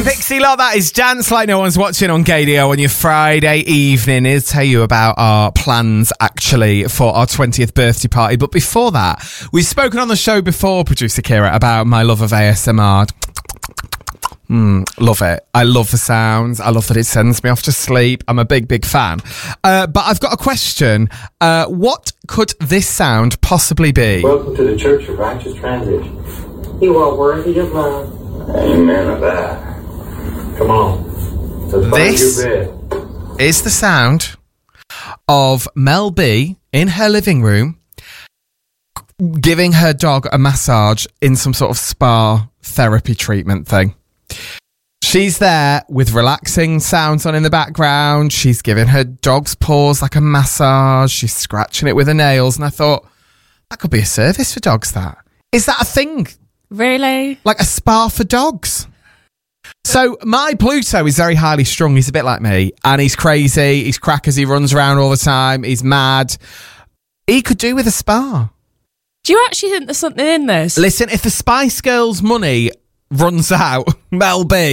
Pixie Lot, that is Dance Like No One's Watching on Gadio on your Friday evening. I'll tell you about our plans, actually, for our 20th birthday party. But before that, we've spoken on the show before, producer Kira, about my love of ASMR. Love it. I love the sounds. I love that it sends me off to sleep. I'm a big fan. But I've got a question. What could this sound possibly be? Welcome to the Church of Righteous Transition. You are worthy of love. Amen to that. Come on. So This your bed. is the sound of Mel B in her living room giving her dog a massage in some sort of spa therapy treatment thing. She's there with relaxing sounds on in the background. She's giving her dog's paws like a massage. She's scratching it with her nails. And I thought, that could be a service for dogs, that. Is that a thing? Really? Like a spa for dogs? So my Pluto is very highly strung. He's a bit like me. And he's crazy. He's crackers. He runs around all the time. He's mad. He could do with a spa. Do you actually think there's something in this? Listen, if the Spice Girls money runs out, Mel B